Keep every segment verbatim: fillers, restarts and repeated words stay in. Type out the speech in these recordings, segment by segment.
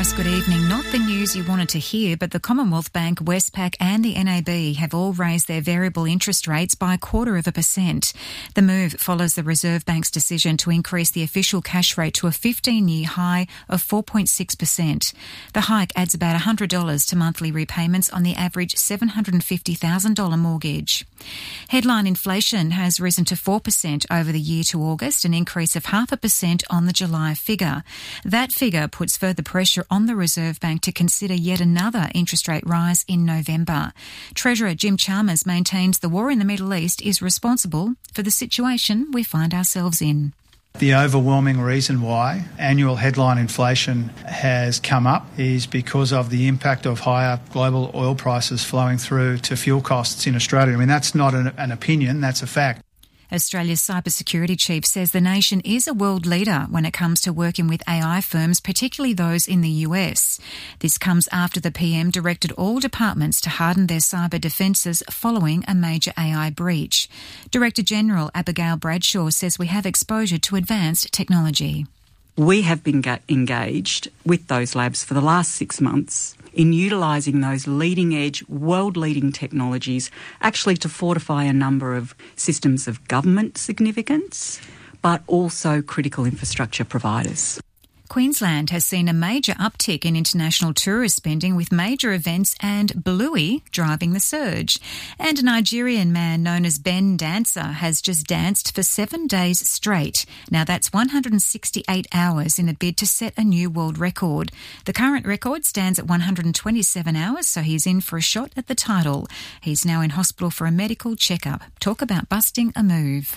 Morris, good evening. Not the news you wanted to hear, but the Commonwealth Bank, Westpac and the N A B have all raised their variable interest rates by a quarter of a percent. The move follows the Reserve Bank's decision to increase the official cash rate to a fifteen-year high of four point six percent. The hike adds about one hundred dollars to monthly repayments on the average seven hundred fifty thousand dollars mortgage. Headline inflation has risen to four percent over the year to August, an increase of half a percent on the July figure. That figure puts further pressure on the Reserve Bank to consider yet another interest rate rise in November. Treasurer Jim Chalmers maintains the war in the Middle East is responsible for the situation we find ourselves in. The overwhelming reason why annual headline inflation has come up is because of the impact of higher global oil prices flowing through to fuel costs in Australia. I mean, that's not an, an opinion, that's a fact. Australia's cybersecurity chief says the nation is a world leader when it comes to working with A I firms, particularly those in the U S. This comes after the P M directed all departments to harden their cyber defences following a major A I breach. Director General Abigail Bradshaw says we have exposure to advanced technology. We have been engaged with those labs for the last six months in utilising those leading-edge, world-leading technologies actually to fortify a number of systems of government significance, but also critical infrastructure providers. Queensland has seen a major uptick in international tourist spending, with major events and Bluey driving the surge. And a Nigerian man known as Ben Dancer has just danced for seven days straight. Now that's one hundred sixty-eight hours in a bid to set a new world record. The current record stands at one hundred twenty-seven hours, so he's in for a shot at the title. He's now in hospital for a medical checkup. Talk about busting a move.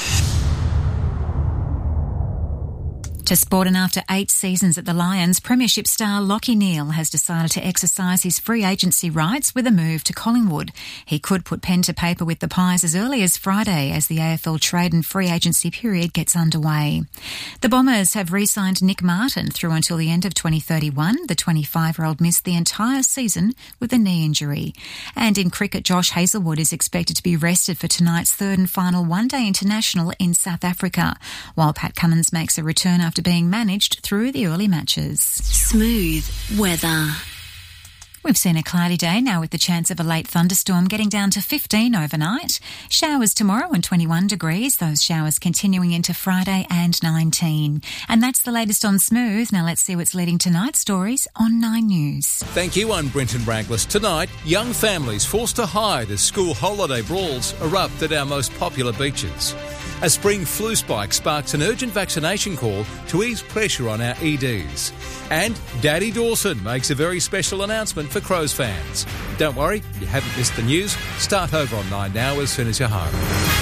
To sport, and after eight seasons at the Lions, Premiership star Lachie Neale has decided to exercise his free agency rights with a move to Collingwood. He could put pen to paper with the Pies as early as Friday as the A F L trade and free agency period gets underway. The Bombers have re-signed Nick Martin through until the end of twenty thirty-one. The twenty-five-year-old missed the entire season with a knee injury. And in cricket, Josh Hazlewood is expected to be rested for tonight's third and final one-day international in South Africa, while Pat Cummins makes a return after being managed through the early matches. Smooth weather. We've seen a cloudy day now with the chance of a late thunderstorm getting down to fifteen overnight. Showers tomorrow and twenty-one degrees. Those showers continuing into Friday and nineteen. And that's the latest on Smooth. Now let's see what's leading tonight's stories on Nine News. Thank you, I'm Brenton Braglis. Tonight, young families forced to hide as school holiday brawls erupt at our most popular beaches. A spring flu spike sparks an urgent vaccination call to ease pressure on our E Ds. And Daddy Dawson makes a very special announcement for Crows fans. Don't worry, you haven't missed the news. Start over on Nine now as soon as you're home.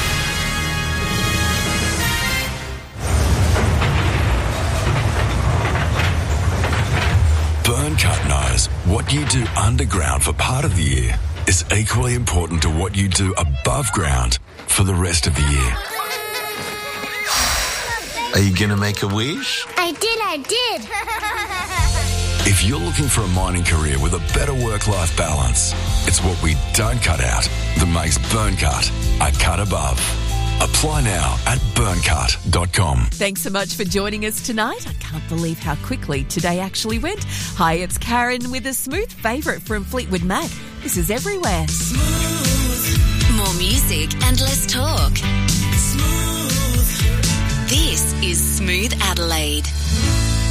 Burncut knows what you do underground for part of the year is equally important to what you do above ground for the rest of the year. Are you going to make a wish? I did, I did. If you're looking for a mining career with a better work-life balance, it's what we don't cut out that makes Burncut a cut above. Apply now at burncut dot com. Thanks so much for joining us tonight. I can't believe how quickly today actually went. Hi, it's Karen with a smooth favourite from Fleetwood Mac. This is Everywhere. Smooth. More music and less talk. Smooth. This is Smooth Adelaide.